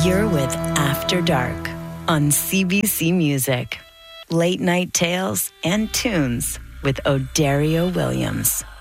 You're with After Dark on CBC Music. Late night tales and tunes with O'Dario Williams.